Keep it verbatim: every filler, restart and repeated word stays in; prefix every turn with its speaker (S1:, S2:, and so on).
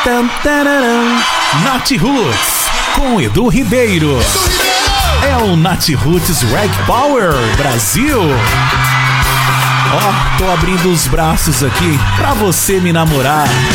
S1: Tam, tararam. Nath Roots com Edu Ribeiro. É o Nath Roots Reg Power Brasil. Ó, oh, tô abrindo os braços aqui pra você me namorar.